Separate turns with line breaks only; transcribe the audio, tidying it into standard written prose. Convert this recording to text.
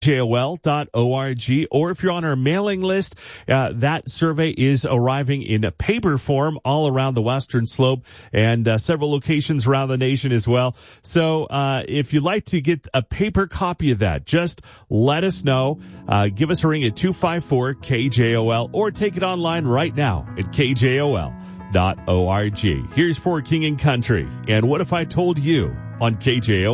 KJOL.org, or if you're on our mailing list, that survey is arriving in a paper form all around the Western Slope and several locations around the nation as well. So if you'd like to get a paper copy of that, just let us know. Give us a ring at 254-KJOL or take it online right now at KJOL.org. Here's For King and Country. And What If I Told You on KJOL.